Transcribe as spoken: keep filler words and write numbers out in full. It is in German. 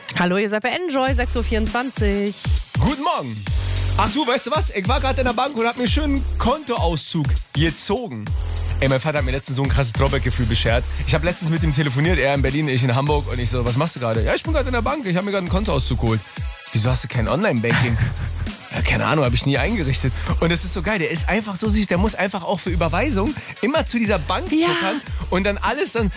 Hallo, ihr seid bei Enjoy, sechs Uhr vierundzwanzig. Guten Morgen. Ach du, weißt du was? Ich war gerade in der Bank und hab mir schön einen Kontoauszug gezogen. Ey, mein Vater hat mir letztens so ein krasses Drawback-Gefühl beschert. Ich habe letztens mit ihm telefoniert, er in Berlin, ich in Hamburg. Und ich so, was machst du gerade? Ja, ich bin gerade in der Bank, ich habe mir gerade einen Kontoauszug geholt. Wieso hast du kein Online-Banking? Ja, keine Ahnung, habe ich nie eingerichtet. Und es ist so geil, der ist einfach so süß, der muss einfach auch für Überweisung immer zu dieser Bank Ja. tuckern und dann alles dann